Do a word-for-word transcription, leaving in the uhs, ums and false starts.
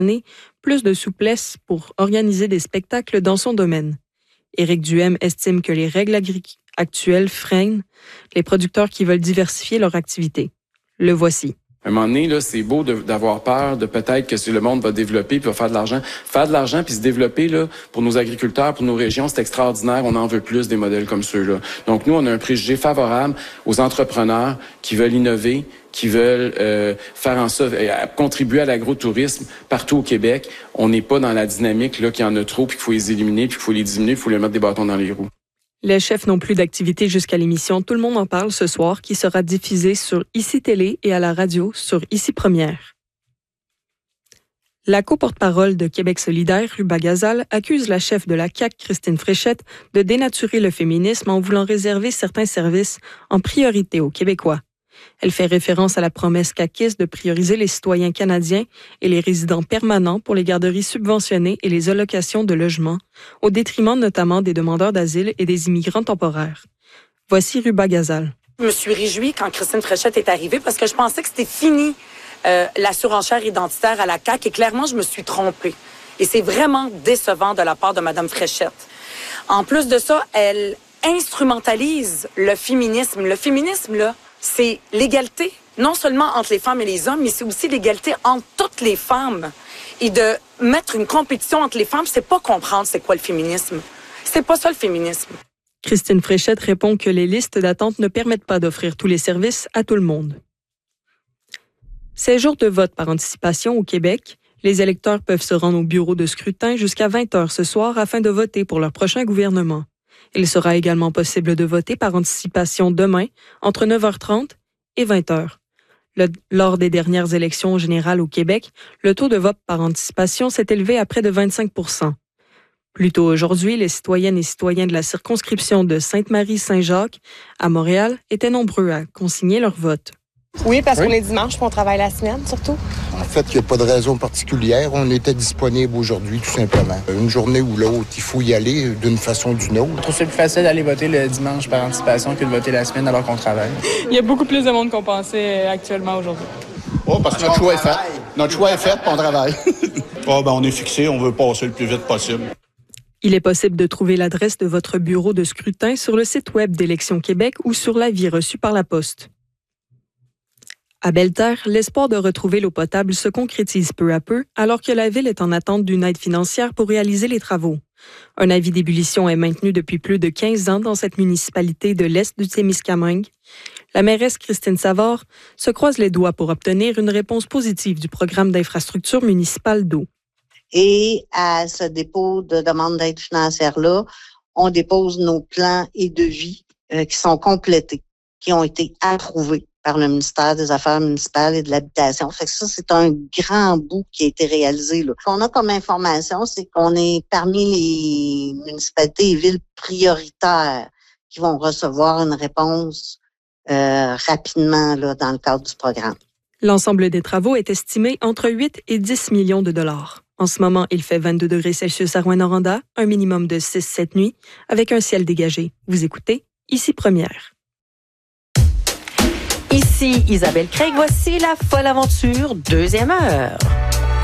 plus de souplesse pour organiser des spectacles dans son domaine. Éric Duhem estime que les règles agri- actuelles freinent les producteurs qui veulent diversifier leur activité. Le voici. À un moment donné, là, c'est beau de, d'avoir peur de peut-être que si le monde va développer puis va faire de l'argent. Faire de l'argent puis se développer, là, pour nos agriculteurs, pour nos régions, c'est extraordinaire. On en veut plus des modèles comme ceux-là. Donc, nous, on a un préjugé favorable aux entrepreneurs qui veulent innover, qui veulent euh, faire en sorte, euh, contribuer à l'agrotourisme partout au Québec. On n'est pas dans la dynamique là qu'il y en a trop puis qu'il faut les éliminer puis qu'il faut les diminuer, qu'il faut les mettre des bâtons dans les roues. Les chefs n'ont plus d'activité jusqu'à l'émission Tout le monde en parle ce soir qui sera diffusée sur Ici Télé et à la radio sur Ici Première. La co-porte-parole de Québec solidaire, Ruba Gazal, accuse la chef de la C A Q, Christine Fréchette, de dénaturer le féminisme en voulant réserver certains services en priorité aux Québécois. Elle fait référence à la promesse caquiste de prioriser les citoyens canadiens et les résidents permanents pour les garderies subventionnées et les allocations de logement, au détriment notamment des demandeurs d'asile et des immigrants temporaires. Voici Ruba Gazal. Je me suis réjouie quand Christine Fréchette est arrivée parce que je pensais que c'était fini euh, la surenchère identitaire à la C A Q et clairement, je me suis trompée. Et c'est vraiment décevant de la part de Mme Fréchette. En plus de ça, elle instrumentalise le féminisme. Le féminisme, là, c'est l'égalité, non seulement entre les femmes et les hommes, mais c'est aussi l'égalité entre toutes les femmes. Et de mettre une compétition entre les femmes, c'est pas comprendre c'est quoi le féminisme. C'est pas ça le féminisme. Christine Fréchette répond que les listes d'attente ne permettent pas d'offrir tous les services à tout le monde. Ces jours de vote par anticipation au Québec, les électeurs peuvent se rendre au bureau de scrutin jusqu'à vingt heures ce soir afin de voter pour leur prochain gouvernement. Il sera également possible de voter par anticipation demain, entre neuf heures trente et vingt heures. Le, lors des dernières élections générales au Québec, le taux de vote par anticipation s'est élevé à près de vingt-cinq pour cent. Plus tôt aujourd'hui, les citoyennes et citoyens de la circonscription de Sainte-Marie-Saint-Jacques, à Montréal, étaient nombreux à consigner leur vote. Oui, parce oui. qu'on est dimanche et on travaille la semaine, surtout. En fait, il n'y a pas de raison particulière. On était disponible aujourd'hui, tout simplement. Une journée ou l'autre, il faut y aller d'une façon ou d'une autre. Je trouve c'est plus facile d'aller voter le dimanche par anticipation que de voter la semaine alors qu'on travaille. Il y a beaucoup plus de monde qu'on pensait actuellement aujourd'hui. Oh, parce que notre choix est fait. Notre choix est fait, puis on travaille. Oh, ben, on est fixé, on veut passer le plus vite possible. Il est possible de trouver l'adresse de votre bureau de scrutin sur le site web d'Élections Québec ou sur l'avis reçu par la poste. À Belle-Terre, l'espoir de retrouver l'eau potable se concrétise peu à peu, alors que la ville est en attente d'une aide financière pour réaliser les travaux. Un avis d'ébullition est maintenu depuis plus de quinze ans dans cette municipalité de l'Est du Témiscamingue. La mairesse Christine Savard se croise les doigts pour obtenir une réponse positive du programme d'infrastructure municipale d'eau. Et à ce dépôt de demande d'aide financière-là, on dépose nos plans et devis euh, qui sont complétés, qui ont été approuvés par le ministère des Affaires municipales et de l'Habitation. Fait que ça, c'est un grand bout qui a été réalisé, là. Ce qu'on a comme information, c'est qu'on est parmi les municipalités et villes prioritaires qui vont recevoir une réponse euh, rapidement là, dans le cadre du programme. L'ensemble des travaux est estimé entre huit et dix millions de dollars. En ce moment, il fait vingt-deux degrés Celsius à Rouyn-Noranda, un minimum de six cette nuit, avec un ciel dégagé. Vous écoutez Ici Première. Ici Isabelle Craig, voici la folle aventure, deuxième heure.